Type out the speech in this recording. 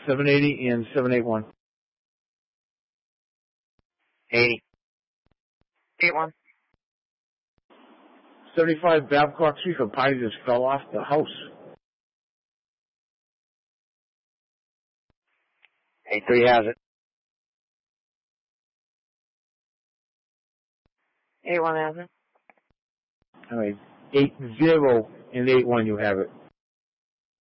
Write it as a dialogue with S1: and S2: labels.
S1: 780 and 781.
S2: 80. 81.
S1: 75 Babcock Street, a party just fell off the house.
S2: 83 has it.
S3: 81 has it.
S1: All right. 80 and 81, you have it.